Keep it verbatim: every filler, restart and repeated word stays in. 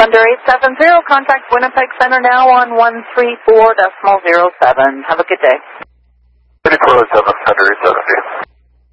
Thunder eight seven zero, contact Winnipeg Center now on one three four decimal zero seven. Have a good day. Pretty close, seven.